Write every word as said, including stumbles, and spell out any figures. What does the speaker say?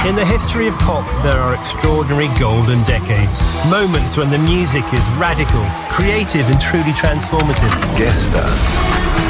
In the history of pop, there are extraordinary golden decades. Moments when the music is radical, creative and truly transformative. Gestern.